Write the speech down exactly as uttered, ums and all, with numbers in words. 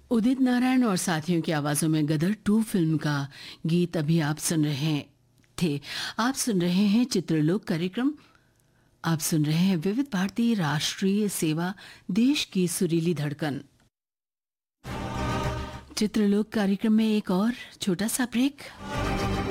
उदित नारायण और साथियों की आवाजों में गदर टू फिल्म का गीत अभी आप सुन रहे थे। आप सुन रहे हैं चित्रलोक कार्यक्रम। आप सुन रहे हैं विविध भारती राष्ट्रीय सेवा, देश की सुरीली धड़कन। चित्रलोक कार्यक्रम में एक और छोटा सा ब्रेक।